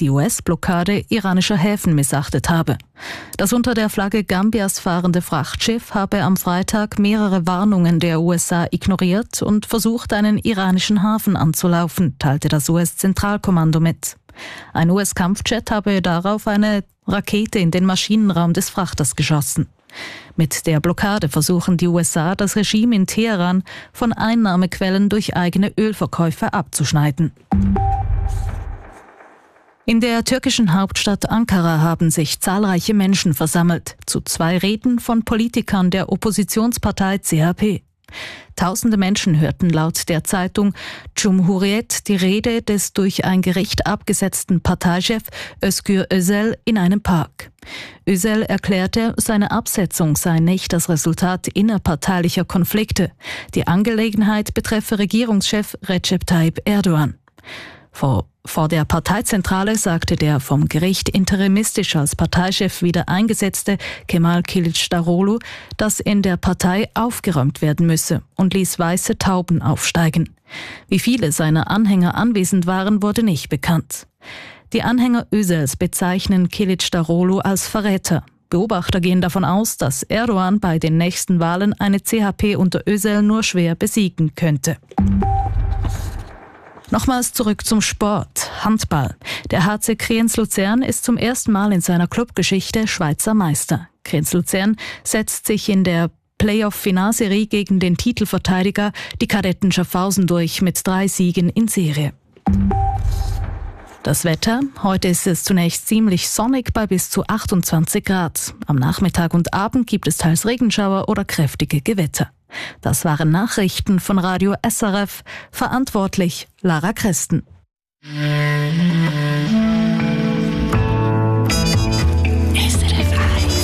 die US-Blockade iranischer Häfen missachtet habe. Das unter der Flagge Gambias fahrende Frachtschiff habe am Freitag mehrere Warnungen der USA ignoriert und versucht, einen iranischen Hafen anzulaufen, teilte das US-Zentralkommando mit. Ein US-Kampfjet habe darauf eine Rakete in den Maschinenraum des Frachters geschossen. Mit der Blockade versuchen die USA, das Regime in Teheran von Einnahmequellen durch eigene Ölverkäufe abzuschneiden. In der türkischen Hauptstadt Ankara haben sich zahlreiche Menschen versammelt, zu 2 Reden von Politikern der Oppositionspartei CHP. Tausende Menschen hörten laut der Zeitung Cumhuriyet die Rede des durch ein Gericht abgesetzten Parteichef Özgür Özel in einem Park. Özel erklärte, seine Absetzung sei nicht das Resultat innerparteilicher Konflikte. Die Angelegenheit betreffe Regierungschef Recep Tayyip Erdogan. Vor der Parteizentrale sagte der vom Gericht interimistisch als Parteichef wieder eingesetzte Kemal Kılıçdaroğlu, dass in der Partei aufgeräumt werden müsse und ließ weiße Tauben aufsteigen. Wie viele seiner Anhänger anwesend waren, wurde nicht bekannt. Die Anhänger Özels bezeichnen Kılıçdaroğlu als Verräter. Beobachter gehen davon aus, dass Erdogan bei den nächsten Wahlen eine CHP unter Özel nur schwer besiegen könnte. Nochmals zurück zum Sport. Handball. Der HC Kriens-Luzern ist zum ersten Mal in seiner Clubgeschichte Schweizer Meister. Kriens-Luzern setzt sich in der Playoff-Finalserie gegen den Titelverteidiger, die Kadetten Schaffhausen, durch mit 3 Siegen in Serie. Das Wetter. Heute ist es zunächst ziemlich sonnig bei bis zu 28 Grad. Am Nachmittag und Abend gibt es teils Regenschauer oder kräftige Gewitter. Das waren Nachrichten von Radio SRF. Verantwortlich Lara Christen.